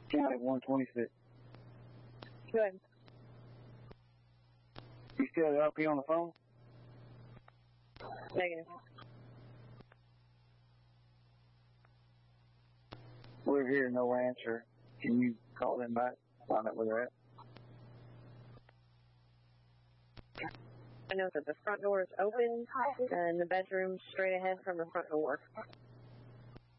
County 126. Good. You still at LP on the phone? Negative. We're here, no answer. Can you call them back? Find out where they're at. I know that the front door is open and the bedroom's straight ahead from the front door.